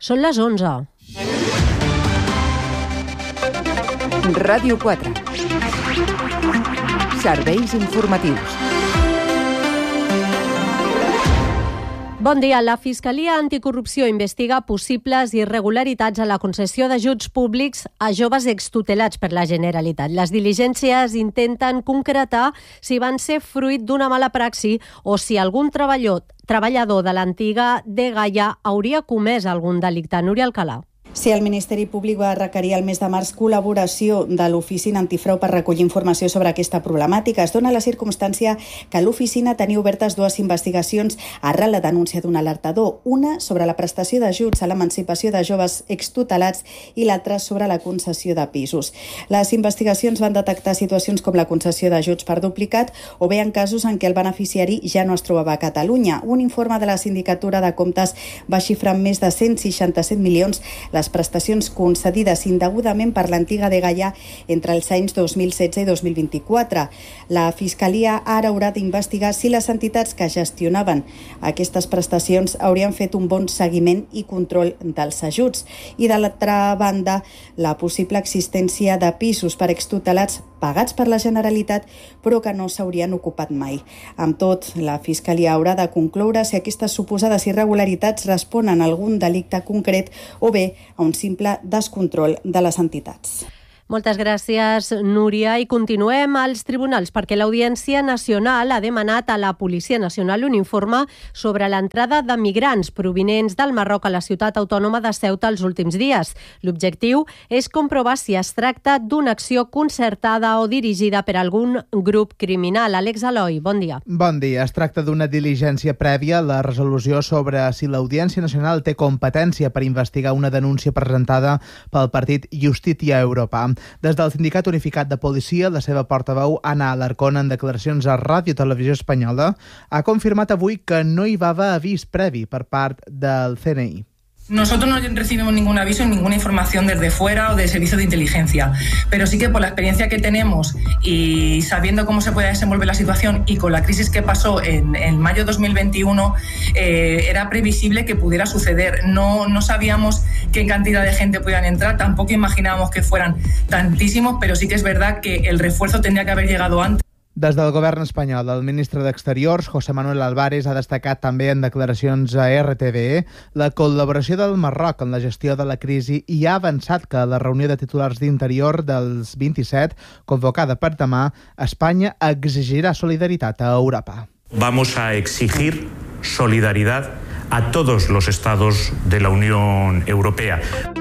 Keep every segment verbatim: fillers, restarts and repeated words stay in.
Són les onze. Ràdio quatre. Serveis informatius. Bon dia. La Fiscalia Anticorrupció investiga possibles irregularitats a la concessió d'ajuts públics a joves extutelats per la Generalitat. Les diligències intenten concretar si van ser fruit d'una mala praxi o si algun treballador, treballador de l'antiga dgaia hauria comès algun delicte. Núria Alcalà. Sí, el Ministeri Públic va requerir el mes de març col·laboració de l'Oficina Antifrau per recollir informació sobre aquesta problemàtica. Es dona la circumstància que l'oficina tenia obertes dues investigacions arran la denúncia d'un alertador, una sobre la prestació d'ajuts a l'emancipació de joves extutelats i l'altra sobre la concessió de pisos. Les investigacions van detectar situacions com la concessió d'ajuts per duplicat o bé en casos en què el beneficiari ja no es trobava a Catalunya. Un informe de la Sindicatura de Comptes va xifrar més de cent seixanta-set milions les prestacions concedides indegudament per l'antiga dgaia entre els anys dos mil setze i dos mil vint-i-quatre. La Fiscalia ara haurà d'investigar si les entitats que gestionaven aquestes prestacions haurien fet un bon seguiment i control dels ajuts. I de l'altra banda, la possible existència de pisos per extutelats pagats per la Generalitat però que no s'haurien ocupat mai. Amb tot, la Fiscalia haurà de concloure si aquestes suposades irregularitats responen a algun delicte concret o bé a un simple descontrol de les entitats. Moltes gràcies, Núria. I continuem als tribunals perquè l'Audiència Nacional ha demanat a la Policia Nacional un informe sobre l'entrada de migrants provinents del Marroc a la ciutat autònoma de Ceuta els últims dies. L'objectiu és comprovar si es tracta d'una acció concertada o dirigida per algun grup criminal. Àlex Aloi, bon dia. Bon dia. Es tracta d'una diligència prèvia a la resolució sobre si l'Audiència Nacional té competència per investigar una denúncia presentada pel partit Justícia Europa. Des del Sindicat Unificat de Policia, la seva portaveu, Ana Alarcón, en declaracions a Ràdio Televisió Espanyola, ha confirmat avui que no hi va haver avís previ per part del C N I. Nosotros no recibimos ningún aviso, ninguna información desde fuera o del servicio de inteligencia, pero sí que por la experiencia que tenemos y sabiendo cómo se puede desenvolver la situación y con la crisis que pasó en, en mayo de dos mil veintiuno, eh, era previsible que pudiera suceder. No, no sabíamos qué cantidad de gente podían entrar, tampoco imaginábamos que fueran tantísimos, pero sí que es verdad que el refuerzo tendría que haber llegado antes. Des del govern espanyol, el ministre d'Exteriors, José Manuel Álvarez, ha destacat també en declaracions a R T V E la col·laboració del Marroc en la gestió de la crisi i ha avançat que a la reunió de titulars d'Interior dels vint-i-set, convocada per demà, Espanya exigirà solidaritat a Europa. Vamos a exigir solidaridad a todos los estados de la Unión Europea.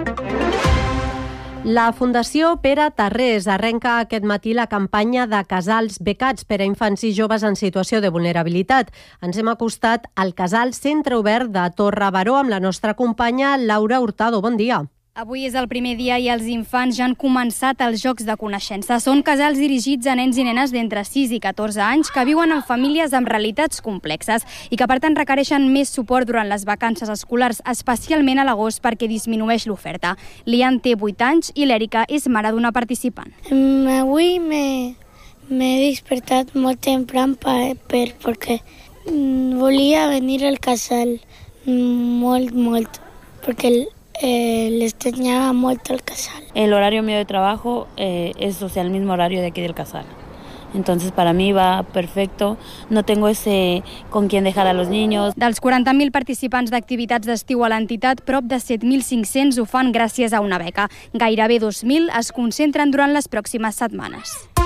La Fundació Pere Tarrés arrenca aquest matí la campanya de casals becats per a infants i joves en situació de vulnerabilitat. Ens hem acostat al casal Centre Obert de Torre Baró amb la nostra companya Laura Hurtado. Bon dia. Avui és el primer dia i els infants ja han començat els jocs de coneixença. Són casals dirigits a nens i nenes d'entre sis i catorze anys que viuen en famílies amb realitats complexes i que per tant requereixen més suport durant les vacances escolars, especialment a l'agost perquè disminueix l'oferta. Lian té vuit anys i l'Èrica és mare d'una participant. Avui m'he despertat molt temprano per, per, perquè volia venir al casal molt, molt, perquè el Eh, les extrañaba mucho el casal. El horario mío de trabajo eh, es o sea, el mismo horario de aquí del casal. Entonces, para mí va perfecto. No tengo ese con quién dejar a los niños. Dels quaranta mil participants d'activitats d'estiu a l'entitat, prop de set mil cinc-cents ho fan gràcies a una beca. Gairebé dos mil es concentren durant les pròximes setmanes.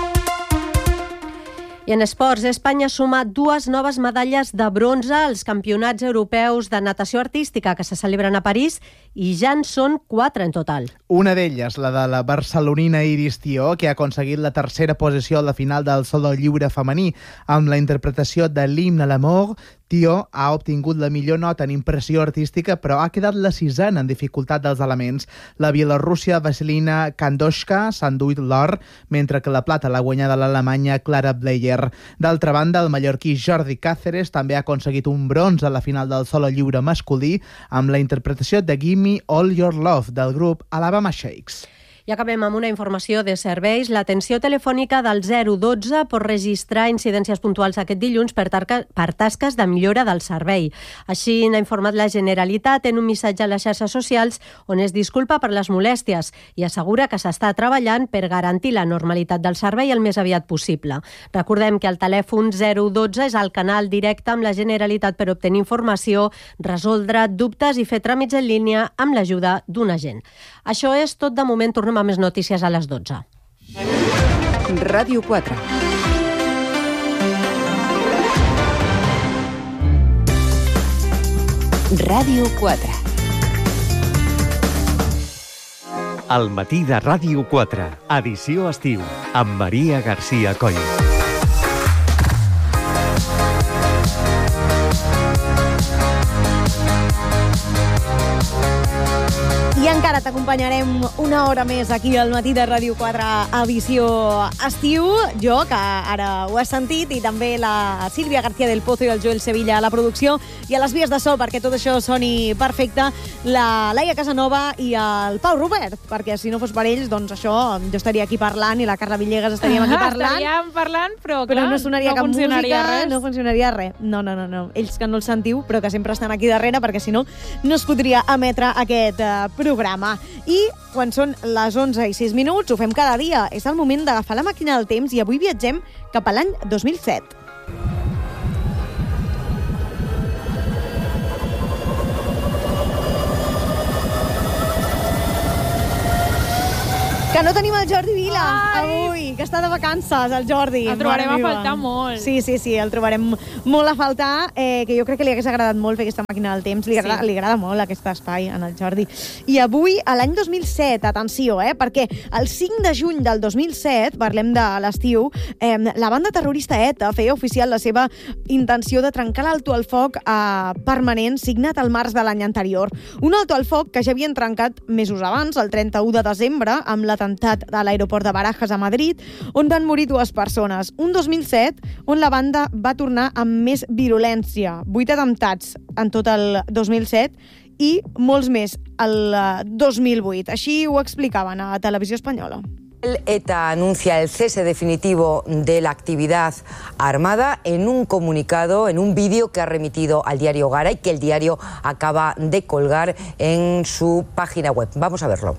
I en esports, Espanya suma dues noves medalles de bronze als campionats europeus de natació artística que se celebren a París i ja en són quatre en total. Una d'elles, la de la barcelonina Iris Tió, que ha aconseguit la tercera posició a la final del solo lliure femení. Amb la interpretació de l'himne a l'amor, Tió ha obtingut la millor nota en impressió artística, però ha quedat la sisena en dificultat dels elements. La bielorússia Vasilina Kandoshka s'ha enduit l'or, mentre que la plata l'ha guanyada l'alemanya Clara Bleyer. D'altra banda, el mallorquí Jordi Cáceres també ha aconseguit un bronze a la final del solo lliure masculí amb la interpretació de Gimme All Your Love del grup Alabama Shakes. I acabem amb una informació de serveis. L'atenció telefònica del zero dotze pot registrar incidències puntuals aquest dilluns per, tarca, per tasques de millora del servei. Així n'ha informat la Generalitat en un missatge a les xarxes socials on es disculpa per les molèsties i assegura que s'està treballant per garantir la normalitat del servei el més aviat possible. Recordem que el telèfon zero dotze és el canal directe amb la Generalitat per obtenir informació, resoldre dubtes i fer tràmits en línia amb l'ajuda d'un agent. Això és tot de moment. Tornem a més notícies a les dotze. Ràdio quatre. Ràdio quatre. El matí de Ràdio quatre, edició estiu, amb Maria García Coll. I encara t'acompanyarem una hora més aquí al matí de Ràdio quatre, edició estiu. Jo, que ara ho has sentit, i també la Sílvia García del Pozo i el Joel Sevilla a la producció i a les vies de so, perquè tot això soni perfecte, la Laia Casanova i el Pau Robert, perquè si no fos per ells, doncs això, jo estaria aquí parlant i la Carla Villegas estaríem aquí parlant. Estaríem parlant, però clar, però no sonaria no cap funcionaria música, res. no funcionaria res. No, no, no, no. Ells que no els sentiu, però que sempre estan aquí darrere, perquè si no, no es podria emetre aquest uh, programa. I quan són les onze i sis minuts, ho fem cada dia. És el moment d'agafar la màquina del temps i avui viatgem cap a l'any dos mil set. Que no tenim el Jordi Vila Ai. avui, que està de vacances, el Jordi. El trobarem a faltar molt. Sí, sí, sí, el trobarem molt a faltar, eh, que jo crec que li hagués agradat molt fer aquesta màquina del temps. Li agrada, sí. li agrada molt aquest espai en el Jordi. I avui, a l'any dos mil set, atenció, eh, perquè el cinc de juny del dos mil set, parlem de l'estiu, eh, la banda terrorista ETA feia oficial la seva intenció de trencar l'alto al foc eh, permanent signat al març de l'any anterior. Un alto al foc que ja havien trencat mesos abans, el trenta-u de desembre, amb la a l'aeroport de Barajas a Madrid, on van morir dues persones. Un dos mil set on la banda va tornar amb més virulència. Vuit atemptats en tot el dos mil set i molts més el dos mil vuit. Així ho explicaven a Televisió Espanyola. El ETA anuncia el cese definitivo de la actividad armada en un comunicado, en un vídeo que ha remitido al diario Gara y que el diario acaba de colgar en su página web. Vamos a verlo.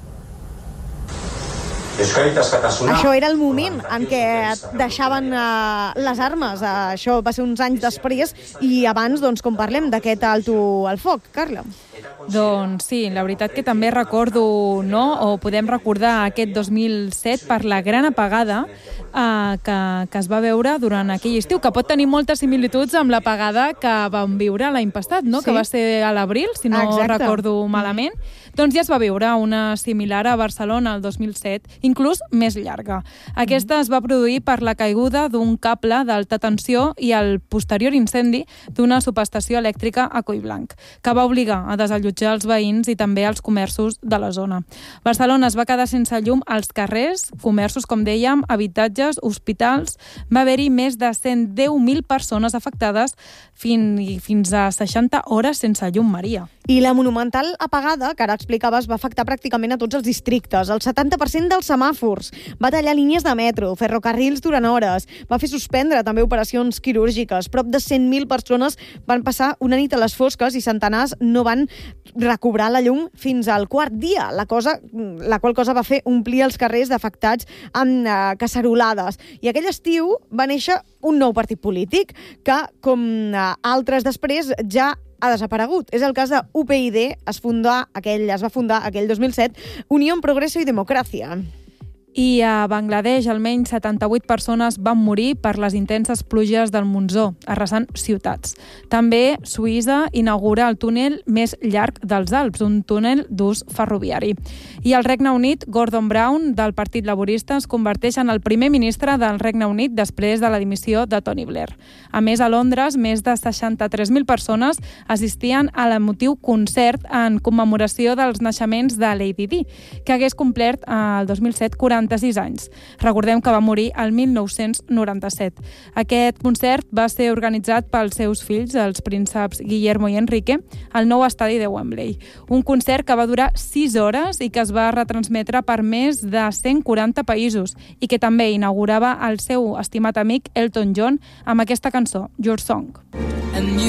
Això era el moment en què deixaven uh, les armes. Uh, això va ser uns anys després i abans, doncs, com parlem d'aquest alto al foc. Carla? Doncs sí, la veritat que també recordo, no?, o podem recordar aquest dos mil set per la gran apagada eh, que, que es va veure durant aquell estiu, que pot tenir moltes similituds amb l'apagada que vam viure l'any passat, no?, sí. que va ser a l'abril, si no Exacte. recordo malament. Doncs ja es va veure una similar a Barcelona el dos mil set, inclús més llarga. Aquesta es va produir per la caiguda d'un cable d'alta tensió i el posterior incendi d'una subestació elèctrica a Collblanc, que va obligar a desallotjar els veïns i també els comerços de la zona. Barcelona es va quedar sense llum als carrers, comerços, com dèiem, habitatges, hospitals. Va haver-hi més de cent deu mil persones afectades fins, fins a seixanta hores sense llum, Maria. I la monumental apagada, que ara explicaves, va afectar pràcticament a tots els districtes. El setanta per cent dels semàfors, va tallar línies de metro, ferrocarrils durant hores, va fer suspendre també operacions quirúrgiques. Prop de cent mil persones van passar una nit a les fosques i centenars no van recobrar la llum fins al quart dia, la, cosa, la qual cosa va fer omplir els carrers d'afectats amb eh, cacerolades. I aquell estiu va néixer un nou partit polític que, com eh, altres després, ja ha desaparegut. És el cas de U P y D, es, fundà aquell, es va fundar aquell dos mil set, Unión Progreso y Democracia. I a Bangladesh almenys setanta-vuit persones van morir per les intenses pluges del monsó, arrasant ciutats. També Suïssa inaugura el túnel més llarg dels Alps, un túnel d'ús ferroviari. I al Regne Unit, Gordon Brown, del Partit Laborista, es converteix en el primer ministre del Regne Unit després de la dimissió de Tony Blair. A més, a Londres, més de seixanta-tres mil persones assistien a l'emotiu concert en commemoració dels naixements de Lady Di, que hagués complert el dos mil set quaranta setanta-sis anys. Recordem que va morir el mil nou-cents noranta-set. Aquest concert va ser organitzat pels seus fills, els prínceps Guillermo i Enrique, al nou estadi de Wembley. Un concert que va durar sis hores i que es va retransmetre per més de cent quaranta països i que també inaugurava el seu estimat amic Elton John amb aquesta cançó, Your Song.